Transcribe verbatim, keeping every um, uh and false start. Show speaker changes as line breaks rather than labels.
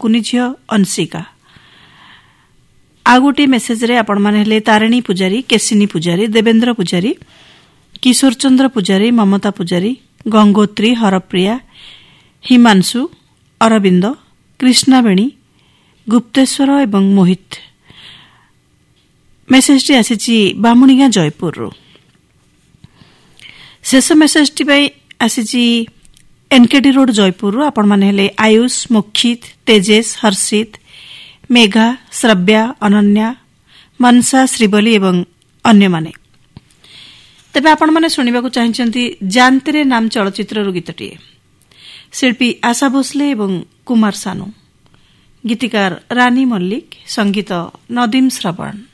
କୁନି ଝିଅ ଅଂଶିକା। ଆଉ ଗୋଟିଏ ମେସେଜରେ ଆପଣମାନେ ହେଲେ ତାରିଣୀ ପୂଜାରୀ, କେଶିନୀ ପୂଜାରୀ, ଦେବେନ୍ଦ୍ର ପୂଜାରୀ, କିଶୋର ଚନ୍ଦ୍ର ପୂଜାରୀ, ମମତା ପୂଜାରୀ, ଗଙ୍ଗୋତ୍ରୀ, ହରପ୍ରିୟା, ହିମାଂଶୁ, ଅରବିନ୍ଦ, କୃଷ୍ଣାବେଣୀ, ଗୁପ୍ତେଶ୍ୱର ଏବଂ ମୋହିତ। ମେସେଜଟି ଆସିଛି ବାମୁଣିଗାଁ ଜୟପୁରରୁ। ଶେଷ ମେସେଜଟି ପାଇଁ ଆସିଛି ଏନ୍କେଡି ରୋଡ ଜୟପୁରରୁ। ଆପଣମାନେ ହେଲେ ଆୟୁଷ, ମୋକ୍ଷିତ, ତେଜେଶ, ହର୍ଷିତ, ମେଘା, ଶ୍ରବ୍ୟା, ଅନନ୍ୟା, ମନସା, ଶ୍ରୀବଲି ଏବଂ ଅନ୍ୟମାନେ। ତେବେ ଆପଣମାନେ ଶୁଣିବାକୁ ଚାହିଁଛନ୍ତି ଜାନତେରେ ନାମ ଚଳଚ୍ଚିତ୍ରରୁ ଗୀତଟିଏ। ଶିଳ୍ପୀ ଆଶା ଭୋସଲେ ଏବଂ କୁମାର ସାନୁ, ଗୀତିକାର ରାନୀ ମଲ୍ଲିକ, ସଙ୍ଗୀତ ନଦୀମ ଶ୍ରବଣ।